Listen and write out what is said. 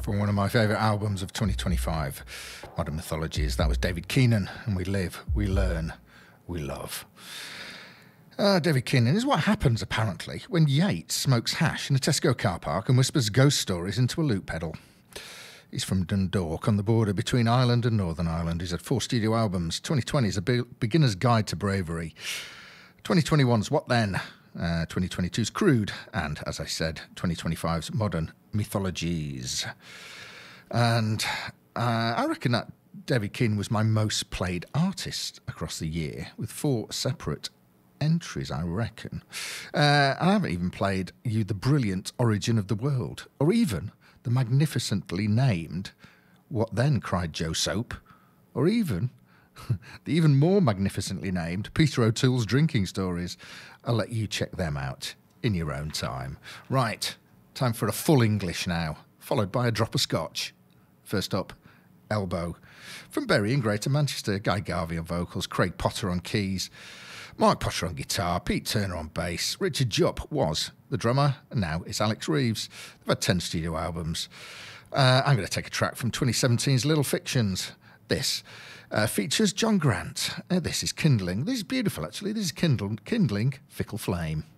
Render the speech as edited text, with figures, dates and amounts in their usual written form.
from one of my favourite albums of 2025, Modern Mythologies. That was David Keenan, and We Live, We Learn, We Love. David Keenan is what happens, apparently, when Yates smokes hash in a Tesco car park and whispers ghost stories into a loop pedal. He's from Dundalk, on the border between Ireland and Northern Ireland. He's had 4 studio albums. 2020 is a beginner's guide to bravery. 2021's What Then? 2022's Crude. And, as I said, 2025's Modern Mythologies. And I reckon that David Keenan was my most played artist across the year, with 4 separate entries, I reckon. And I haven't even played You the Brilliant Origin of the World, or even the magnificently named What Then? Cried Joe Soap, or even the even more magnificently named Peter O'Toole's Drinking Stories. I'll let you check them out in your own time. Right, time for a full English now, followed by a drop of Scotch. First up, Elbow. From Bury in Greater Manchester, Guy Garvey on vocals, Craig Potter on keys, Mark Potter on guitar, Pete Turner on bass. Richard Jupp was the drummer, and now it's Alex Reeves. They've had 10 studio albums. I'm going to take a track from 2017's Little Fictions. This features John Grant. This is Kindling. This is beautiful, actually. This is Kindling, Fickle Flame.